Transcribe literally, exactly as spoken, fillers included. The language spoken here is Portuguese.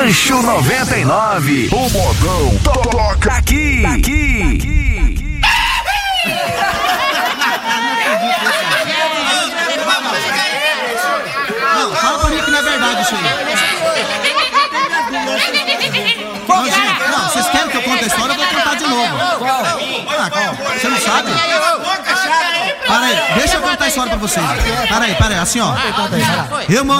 Rancho noventa e nove. O modão toca aqui. Aqui. Não, fala pra mim que não é verdade isso aí. Não, gente, não, vocês querem que eu conte a história? Eu vou contar de novo. Qual? Ah, qual? Você não sabe? Para aí, deixa eu contar a história pra vocês. Para aí, para aí, assim ó. Eu